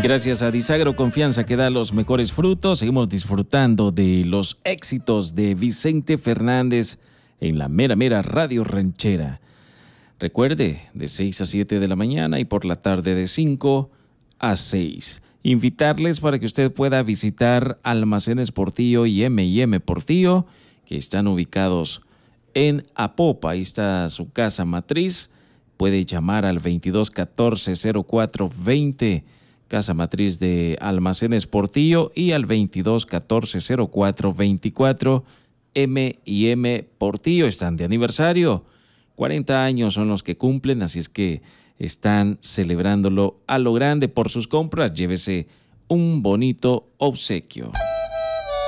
Gracias a Disagro Confianza que da los mejores frutos, seguimos disfrutando de los éxitos de Vicente Fernández en la mera mera Radio Ranchera. Recuerde, de 6 a 7 de la mañana y por la tarde de 5 a 6. Invitarles para que usted pueda visitar Almacenes Portillo y M&M Portillo, que están ubicados en Apopa. Ahí está su casa matriz. Puede llamar al 2214-0420, casa matriz de Almacenes Portillo, y al 2214-0424, M&M Portillo. Están de aniversario. 40 años son los que cumplen, así es que están celebrándolo a lo grande. Por sus compras, llévese un bonito obsequio.